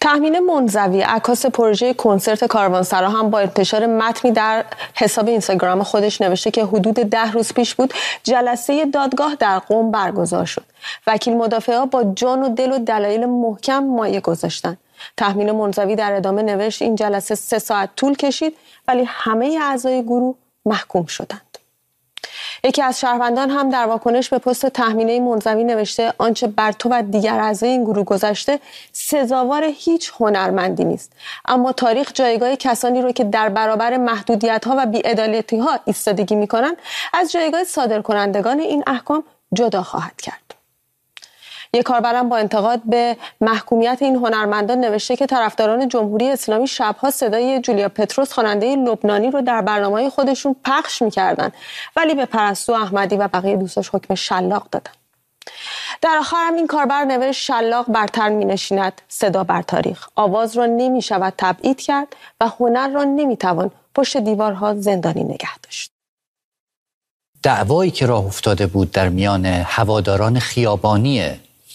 تهمین منزوی عکاس پروژه کنسرت کاروانسرا هم با انتشار متنی در حساب اینستاگرام خودش نوشته که حدود 10 روز پیش بود جلسه دادگاه در قم برگزار شد. وکیل مدافعا با جان و دل و دلایل محکم مایه گذاشتند. تهمین منزوی در ادامه نوشت این جلسه 3 ساعت طول کشید ولی همه اعضای گروه محکوم شدند. یکی از شهروندان هم در واکنش به پست تهمینه منزوی نوشته آنچه بر تو و دیگر اعضای این گروه گذشته سزاوار هیچ هنرمندی نیست، اما تاریخ جایگاه کسانی رو که در برابر محدودیت‌ها و بی‌عدالتی‌ها ایستادگی می‌کنند از جایگاه صادرکنندگان این احکام جدا خواهد کرد. یک کاربرم با انتقاد به محکومیت این هنرمندان نوشته که طرفداران جمهوری اسلامی شبها صدای جولیا پتروس خواننده لبنانی رو در برنامه‌های خودشون پخش می‌کردند ولی به پرستو احمدی و بقیه دوستاش حکم شلاق دادن. در آخر هم این کاربر نوشت شلاق برتر می‌نشیند صدا بر تاریخ، آواز را نمی‌شود تبعید کرد و هنر را نمی‌توان پشت دیوارها زندانی نگه داشت. دعوایی که راه افتاده بود در میان هواداران خیابانی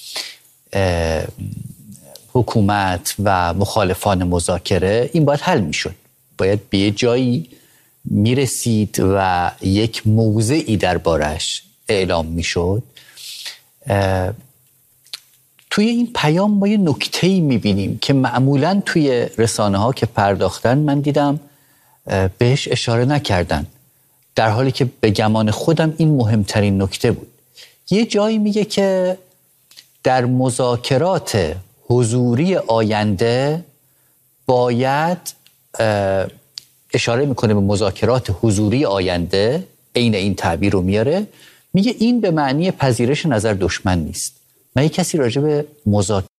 حکومت و مخالفان مذاکره این باید حل میشد، باید به یه جایی میرسید و یک موضعی دربارش اعلام میشد. توی این پیام ما یه نکته‌ای میبینیم که معمولاً توی رسانه ها که پرداختن من دیدم بهش اشاره نکردن، در حالی که به گمان خودم این مهمترین نکته بود. یه جایی میگه که در مذاکرات حضوری آینده باید، اشاره میکنه به مذاکرات حضوری آینده، عین این تعبیر رو میاره، میگه این به معنی پذیرش نظر دشمن نیست. من یک کسی راجع به